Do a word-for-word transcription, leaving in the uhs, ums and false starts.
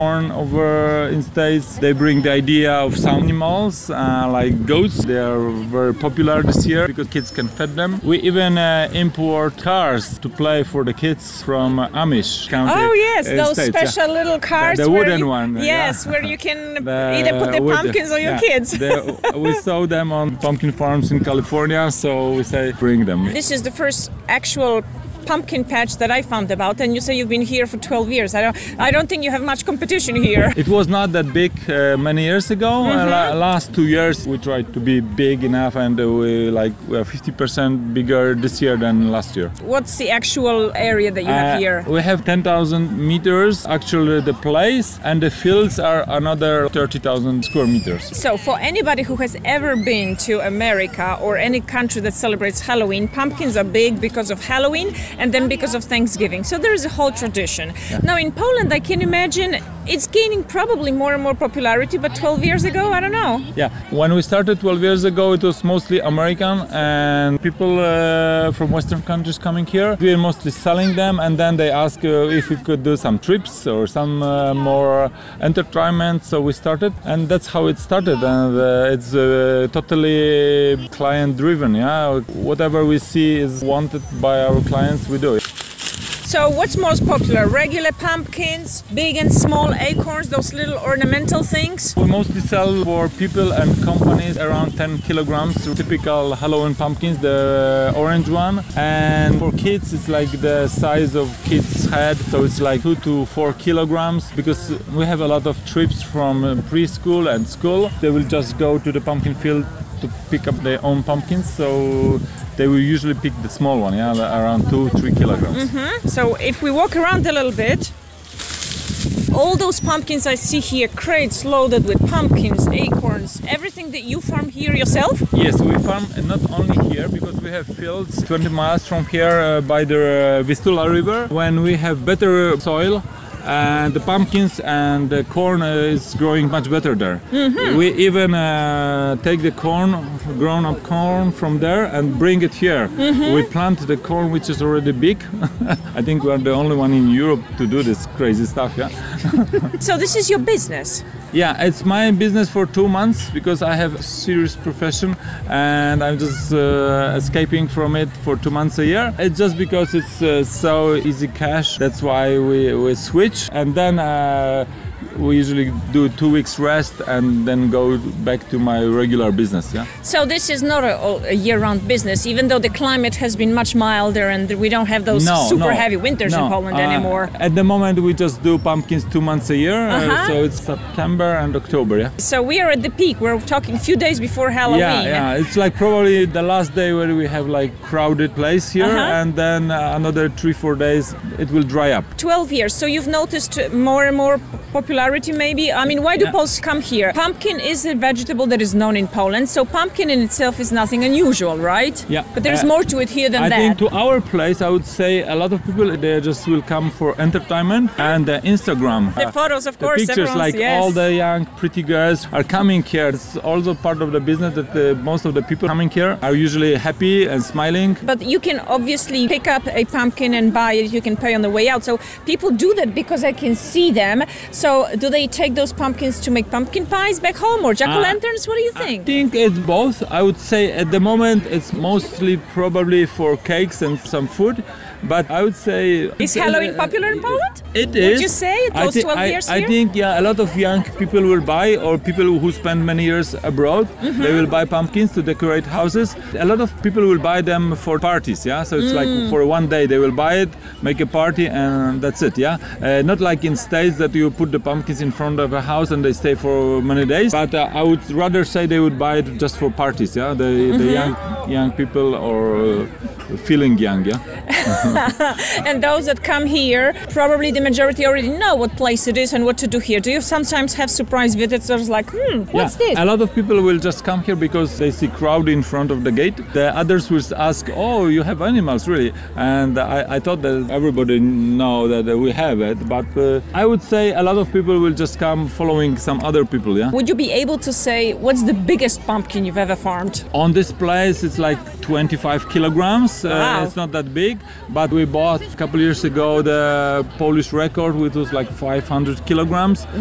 Born over in States, they bring the idea of some animals uh, like goats. They are very popular this year because kids can fed them. We even uh, import cars to play for the kids from uh, Amish County. Oh yes, uh, those States, special yeah. little cars. The, the where wooden you, one. Yes, yeah. where you can the, either put the pumpkins the, or your yeah. kids. the, we saw them on pumpkin farms in California, so we say bring them. This is the first actual pumpkin patch that I found about, and you say you've been here for twelve years. I don't I don't think you have much competition here. It was not that big uh, many years ago. Mm-hmm. uh, last two years we tried to be big enough, and uh, we like we are fifty percent bigger this year than last year. What's the actual area that you have uh, here? We have ten thousand meters actually the place, and the fields are another thirty thousand square meters. So for anybody who has ever been to America or any country that celebrates Halloween, pumpkins are big because of Halloween and then because of Thanksgiving. So there is a whole tradition. Yeah. Now in Poland, I can imagine it's gaining probably more and more popularity, but twelve years ago, I don't know. Yeah, when we started twelve years ago, it was mostly American and people uh, from Western countries coming here. We were mostly selling them, and then they asked uh, if we could do some trips or some uh, more entertainment. So we started, and that's how it started. And uh, it's uh, totally client-driven. Yeah, whatever we see is wanted by our clients, we do it. So what's most popular? Regular pumpkins, big and small acorns, those little ornamental things? We mostly sell for people and companies around ten kilograms, typical Halloween pumpkins, the orange one. And for kids, it's like the size of kids' head, so it's like two to four kilograms, because we have a lot of trips from preschool and school. They will just go to the pumpkin field to pick up their own pumpkins, so they will usually pick the small one, yeah, around two, three kilograms. Mm-hmm. So if we walk around a little bit, all those pumpkins I see here, crates loaded with pumpkins, acorns, everything that you farm here yourself? Yes, we farm not only here, because we have fields twenty miles from here uh, by the uh, Vistula River. When we have better soil, and the pumpkins and the corn uh, is growing much better there. Mm-hmm. We even uh, take the corn, grown up corn from there and bring it here. Mm-hmm. We plant the corn which is already big. I think we are the only one in Europe to do this crazy stuff, yeah. So this is your business? Yeah, it's my business for two months because I have a serious profession and I'm just uh, escaping from it for two months a year. It's just because it's uh, so easy cash. That's why we, we switch, and then uh, we usually do two weeks rest and then go back to my regular business. Yeah. So this is not a, a year-round business, even though the climate has been much milder and we don't have those no, super no, heavy winters no. in Poland uh, anymore. At the moment, we just do pumpkins two months a year, Uh-huh. uh, so it's September and October. Yeah. So we are at the peak. We're talking a few days before Halloween. Yeah, yeah. It's like probably the last day where we have like crowded place here, Uh-huh. and then uh, another three, four days it will dry up. twelve years. So you've noticed more and more popularity, maybe. I mean, why do Yeah. Poles come here? Pumpkin is a vegetable that is known in Poland, so pumpkin in itself is nothing unusual, right? Yeah. But there's Uh, more to it here than I that. think to our place, I would say a lot of people they just will come for entertainment and uh, Instagram. The Uh, photos, of the course. pictures, everyone's- like yes. all the young pretty girls are coming here. It's also part of the business that uh, most of the people coming here are usually happy and smiling. But you can obviously pick up a pumpkin and buy it. You can pay on the way out. So people do that because I can see them. So do they take those pumpkins to make pumpkin pies back home or jack-o'-lanterns? What do you I think? think it's both. I would say at the moment it's mostly probably for cakes and some food. But I would say... Is Halloween popular in Poland? It Would is. you say it I goes thi- twelve I, years I here? think, yeah, a lot of young people will buy, or people who spend many years abroad, Mm-hmm. they will buy pumpkins to decorate houses. A lot of people will buy them for parties, yeah? So it's Mm. like for one day they will buy it, make a party, and that's it, yeah? Uh, not like in States that you put the pumpkins in front of a house and they stay for many days. But uh, I would rather say they would buy it just for parties, yeah? The, Mm-hmm. the young, young people or uh, feeling young, yeah? And those that come here, probably the majority already know what place it is and what to do here. Do you sometimes have surprise visitors like, hmm, what's yeah. this? A lot of people will just come here because they see crowd in front of the gate. The others will ask, oh, you have animals, really? And I, I thought that everybody know that we have it. But uh, I would say a lot of people will just come following some other people, yeah? Would you be able to say what's the biggest pumpkin you've ever farmed? On this place, it's like twenty-five kilograms. Wow. Uh, it's not that big, but But we bought a couple years ago the Polish record, which was like five hundred kilograms.